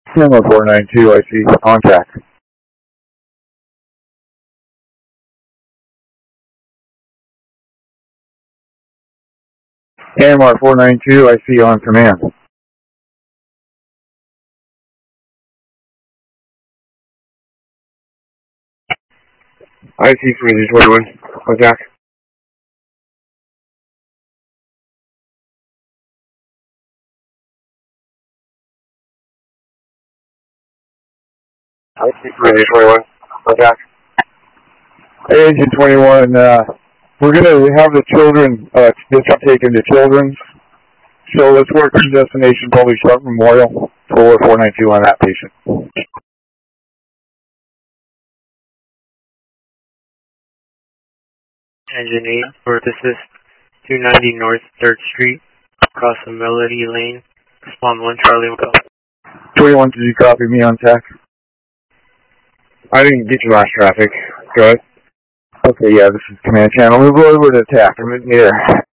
Camera 492, I see contact. Camera 492, I see on command. I see 321, contact. I see 321, contact. Agent 21, we're going to have the children, district taken to children's. So let's work on destination Public Sharp Memorial for 492 on that patient. Engine 8, North Assist, 290 North 3rd Street, across the Melody Lane, Spawn 1 Charlie Hotel. 21, did you copy me on tech? I didn't get your last traffic. Go ahead. Okay, yeah, this is command channel. Move over to attack. I'm in here.